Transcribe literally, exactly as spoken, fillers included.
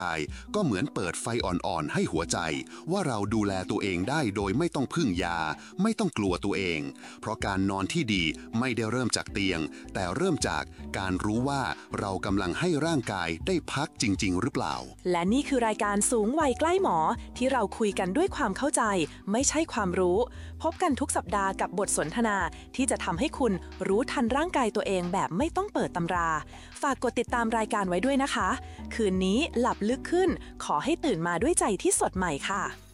ก็เหมือนเปิดไฟอ่อนๆให้หัวใจว่าเราดูแลตัวเองได้โดยไม่ต้องพึ่งยาไม่ต้องกลัวตัวเองเพราะการนอนที่ดีไม่ได้เริ่มจากเตียงแต่เริ่มจากการรู้ว่าเรากำลังให้ร่างกายได้พักจริงๆหรือเปล่าและนี่คือรายการสูงวัยใกล้หมอที่เราคุยกันด้วยความเข้าใจไม่ใช่ความรู้พบกันทุกสัปดาห์กับบทสนทนาที่จะทำให้คุณรู้ทันร่างกายตัวเองแบบไม่ต้องเปิดตำราฝากกดติดตามรายการไว้ด้วยนะคะคืนนี้หลับลึกขึ้นขอให้ตื่นมาด้วยใจที่สดใหม่ค่ะ